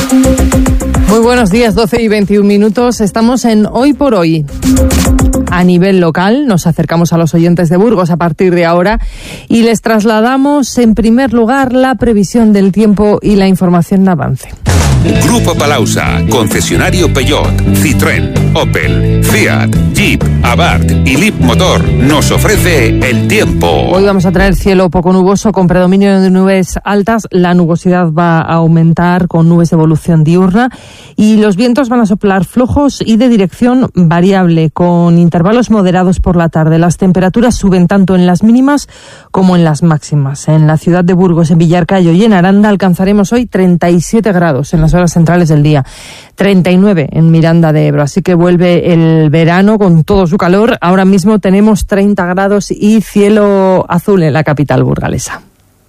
Muy buenos días, 12 y 21 minutos. Estamos en Hoy por Hoy. A nivel local, nos acercamos a los oyentes de Burgos a partir de ahora y les trasladamos en primer lugar la previsión del tiempo y la información de avance. Grupo Palausa, concesionario Peugeot, Citroën, Opel, Fiat, Jeep, Abarth y Leapmotor nos ofrece el tiempo. Hoy vamos a tener cielo poco nuboso con predominio de nubes altas. La nubosidad va a aumentar con nubes de evolución diurna y los vientos van a soplar flojos y de dirección variable con intervalos moderados por la tarde. Las temperaturas suben tanto en las mínimas como en las máximas. En la ciudad de Burgos, en Villarcayo y en Aranda alcanzaremos hoy 37 grados en las horas centrales del día, 39 en Miranda de Ebro, así que vuelve el verano con todo su calor. Ahora mismo tenemos 30 grados y cielo azul en la capital burgalesa.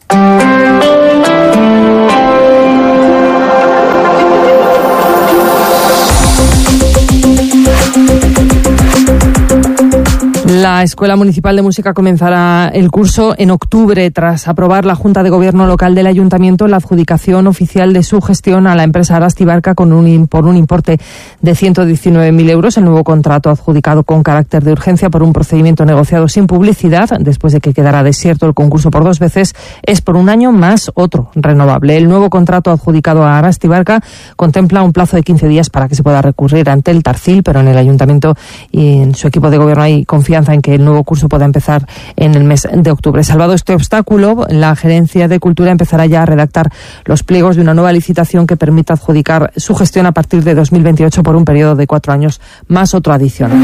La Escuela Municipal de Música comenzará el curso en octubre tras aprobar la Junta de Gobierno Local del Ayuntamiento la adjudicación oficial de su gestión a la empresa Arastibarca por un importe de 119.000 euros. El nuevo contrato adjudicado con carácter de urgencia por un procedimiento negociado sin publicidad, después de que quedara desierto el concurso por 2 veces, es por un año más otro renovable. El nuevo contrato adjudicado a Arastibarca contempla un plazo de 15 días para que se pueda recurrir ante el Tarcil, pero en el Ayuntamiento y en su equipo de gobierno hay confianza en que el nuevo curso pueda empezar en el mes de octubre. Salvado este obstáculo, la Gerencia de Cultura empezará ya a redactar los pliegos de una nueva licitación que permita adjudicar su gestión a partir de 2028 por un periodo de 4 años más otro adicional.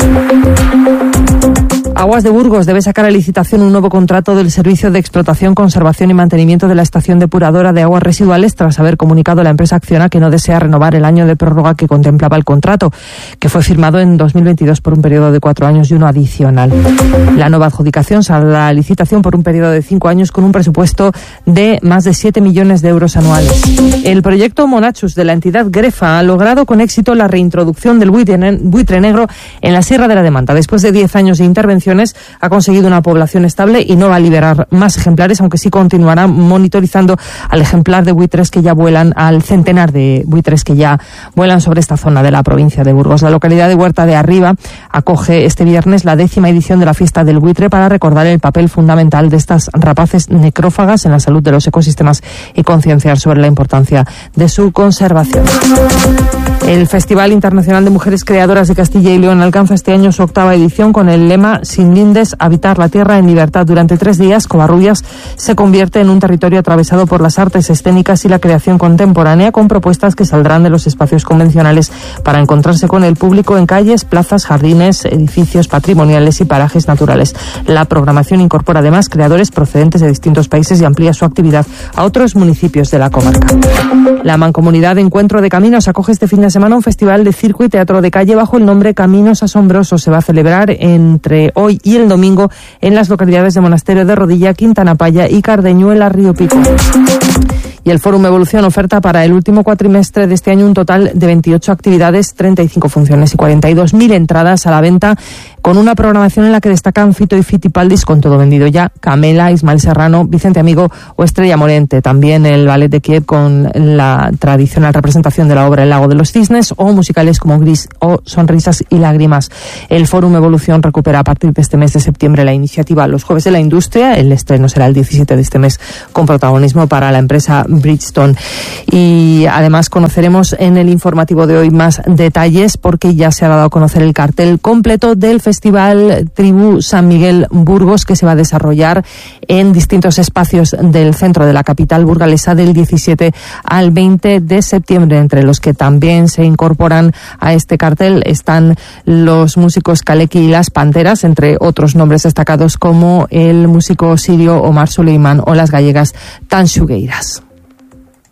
Aguas de Burgos debe sacar a licitación un nuevo contrato del servicio de explotación, conservación y mantenimiento de la estación depuradora de aguas residuales tras haber comunicado a la empresa Acciona que no desea renovar el año de prórroga que contemplaba el contrato, que fue firmado en 2022 por un periodo de 4 años y uno adicional. La nueva adjudicación saldrá a licitación por un periodo de 5 años con un presupuesto de más de 7 millones de euros anuales. El proyecto Monachus de la entidad Grefa ha logrado con éxito la reintroducción del buitre negro en la Sierra de la Demanda. Después de 10 años de intervención, ha conseguido una población estable y no va a liberar más ejemplares, aunque sí continuará monitorizando al ejemplar de buitres que ya vuelan, al centenar de buitres que ya vuelan sobre esta zona de la provincia de Burgos. La localidad de Huerta de Arriba acoge este viernes la 10ª edición de la Fiesta del Buitre para recordar el papel fundamental de estas rapaces necrófagas en la salud de los ecosistemas y concienciar sobre la importancia de su conservación. El Festival Internacional de Mujeres Creadoras de Castilla y León alcanza este año su 8ª edición con el lema Sin lindes, habitar la tierra en libertad. Durante 3 días, Covarrubias se convierte en un territorio atravesado por las artes escénicas y la creación contemporánea, con propuestas que saldrán de los espacios convencionales para encontrarse con el público en calles, plazas, jardines, edificios patrimoniales y parajes naturales. La programación incorpora además creadores procedentes de distintos países y amplía su actividad a otros municipios de la comarca. La Mancomunidad Encuentro de Caminos acoge este fin de semana un festival de circo y teatro de calle bajo el nombre Caminos Asombrosos. Se va a celebrar entre hoy y el domingo en las localidades de Monasterio de Rodilla, Quintana Paya y Cardeñuela, Río Pico. Y el Fórum Evolución oferta para el último cuatrimestre de este año un total de 28 actividades, 35 funciones y 42.000 entradas a la venta, con una programación en la que destacan Fito y Fitipaldis, con todo vendido ya, Camela, Ismael Serrano, Vicente Amigo o Estrella Morente. También el Ballet de Kiev con la tradicional representación de la obra El Lago de los Cisnes, o musicales como Gris o Sonrisas y Lágrimas. El Fórum Evolución recupera a partir de este mes de septiembre la iniciativa Los Jueves de la Industria. El estreno será el 17 de este mes, con protagonismo para la empresa Bridgestone. Y además conoceremos en el informativo de hoy más detalles, porque ya se ha dado a conocer el cartel completo del Festival Tribú San Miguel Burgos, que se va a desarrollar en distintos espacios del centro de la capital burgalesa del 17 al 20 de septiembre, entre los que también se incorporan a este cartel están los músicos Kaleki y Las Panteras, entre otros nombres destacados como el músico sirio Omar Suleiman o las gallegas Tanxugueiras.